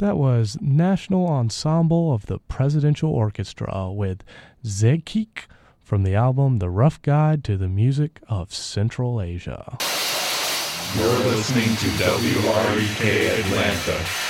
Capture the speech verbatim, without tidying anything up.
That was National Ensemble of the Presidential Orchestra with Zegkik from the album The Rough Guide to the Music of Central Asia. You're listening to W R E K Atlanta.